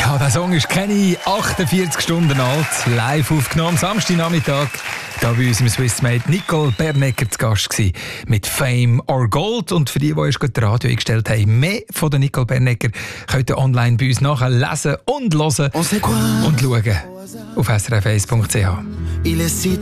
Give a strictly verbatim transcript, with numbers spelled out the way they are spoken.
Ja, der Song ist Kenny, achtundvierzig Stunden alt, live aufgenommen, Samstagnachmittag. Da bei uns im Swissmade Nicole Bernecker zu Gast gewesen, mit Fame or Gold. Und für die, die erst gerade das Radio eingestellt haben, mehr von der Nicole Bernecker könnt ihr online bei uns nachlesen und hören und schauen auf s r f eins punkt c h.